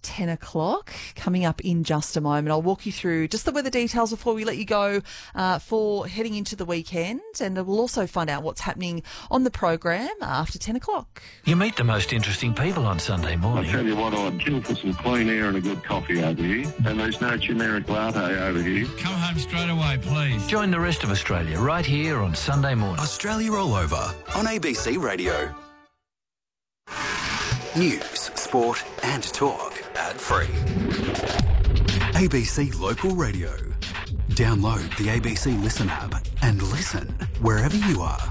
10 o'clock, coming up in just a moment. I'll walk you through just the weather details before we let you go for heading into the weekend, and we'll also find out what's happening on the program after 10 o'clock. You meet the most interesting people on Sunday morning. I'll tell you what, I'd kill for some clean air and a good coffee over here, and there's no generic latte over here. Come home straight away, please. Join the rest of Australia right here on Sunday morning. Australia All Over on ABC Radio. News, sport and talk ad-free. ABC Local Radio. Download the ABC Listen app and listen wherever you are.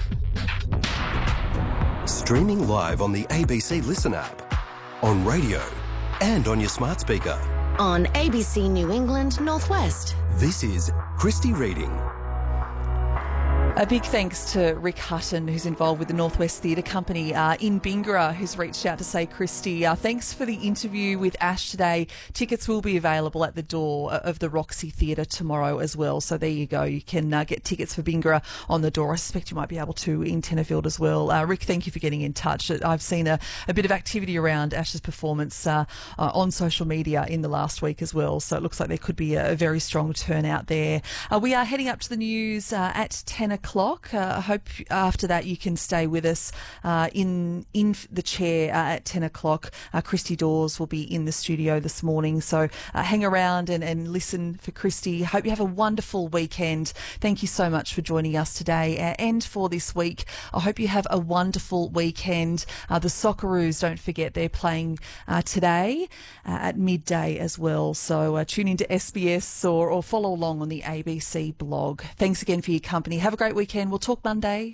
Streaming live on the ABC Listen app, on radio and on your smart speaker. On ABC New England Northwest. This is Christy Reading. A big thanks to Rick Hutton, who's involved with the Northwest Theatre Company in Bingara, who's reached out to say, Christy, thanks for the interview with Ash today. Tickets will be available at the door of the Roxy Theatre tomorrow as well. So there you go. You can get tickets for Bingara on the door. I suspect you might be able to in Tenterfield as well. Rick, thank you for getting in touch. I've seen a bit of activity around Ash's performance on social media in the last week as well. So it looks like there could be a very strong turnout there. We are heading up to the news at 10 o'clock. I hope after that you can stay with us in the chair at 10 o'clock. Christy Dawes will be in the studio this morning, so hang around and listen for Christy. Hope you have a wonderful weekend. Thank you so much for joining us today and for this week. I hope you have a wonderful weekend. The Socceroos, don't forget, they're playing today at midday as well, so tune into SBS or follow along on the ABC blog. Thanks again for your company. Have a great weekend. We'll talk Monday.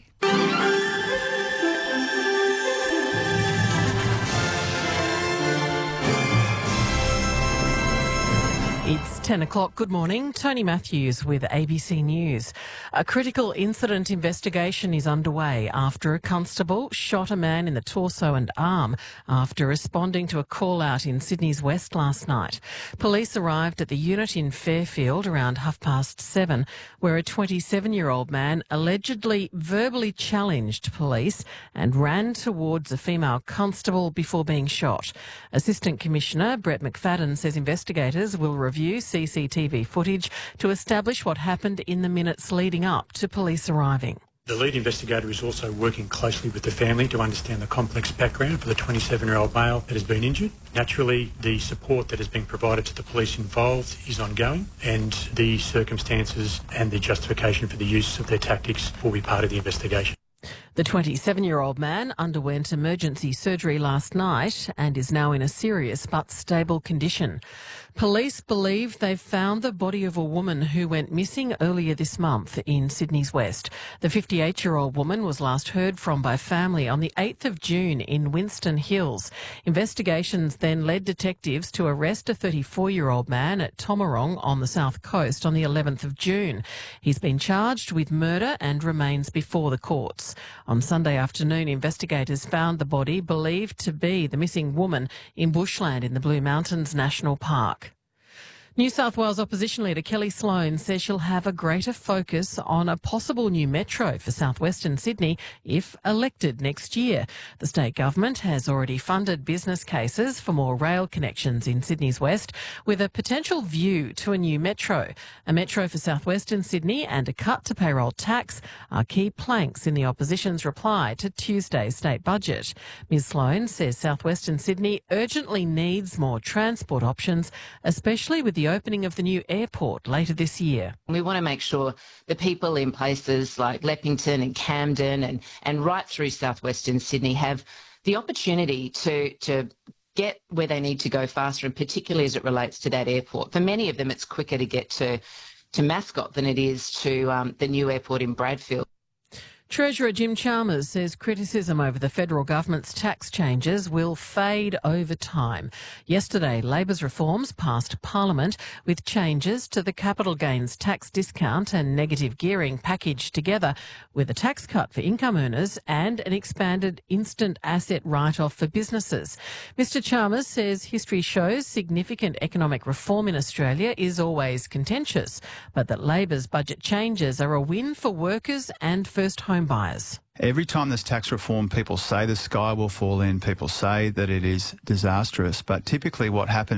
It's 10 o'clock. Good morning. Tony Matthews with ABC News. A critical incident investigation is underway after a constable shot a man in the torso and arm after responding to a call-out in Sydney's West last night. Police arrived at the unit in Fairfield around 7:30, where a 27-year-old man allegedly verbally challenged police and ran towards a female constable before being shot. Assistant Commissioner Brett McFadden says investigators will review CCTV footage to establish what happened in the minutes leading up to police arriving. The lead investigator is also working closely with the family to understand the complex background for the 27-year-old male that has been injured. Naturally, the support that has been provided to the police involved is ongoing, and the circumstances and the justification for the use of their tactics will be part of the investigation. The 27-year-old man underwent emergency surgery last night and is now in a serious but stable condition. Police believe they've found the body of a woman who went missing earlier this month in Sydney's West. The 58-year-old woman was last heard from by family on the 8th of June in Winston Hills. Investigations then led detectives to arrest a 34-year-old man at Tomarong on the south coast on the 11th of June. He's been charged with murder and remains before the courts. On Sunday afternoon, investigators found the body believed to be the missing woman in bushland in the Blue Mountains National Park. New South Wales opposition leader Kelly Sloan says she'll have a greater focus on a possible new metro for southwestern Sydney if elected next year. The state government has already funded business cases for more rail connections in Sydney's West, with a potential view to a new metro. A metro for southwestern Sydney and a cut to payroll tax are key planks in the opposition's reply to Tuesday's state budget. Ms Sloan says southwestern Sydney urgently needs more transport options, especially with the opening of the new airport later this year. We want to make sure the people in places like Leppington and Camden and right through southwestern Sydney have the opportunity to get where they need to go faster, and particularly as it relates to that airport. For many of them, it's quicker to get to Mascot than it is to the new airport in Bradfield. Treasurer Jim Chalmers says criticism over the federal government's tax changes will fade over time. Yesterday, Labor's reforms passed Parliament with changes to the capital gains tax discount and negative gearing packaged together with a tax cut for income earners and an expanded instant asset write-off for businesses. Mr Chalmers says history shows significant economic reform in Australia is always contentious, but that Labor's budget changes are a win for workers and first home buyers. Every time there's tax reform, people say the sky will fall in, people say that it is disastrous, but typically what happens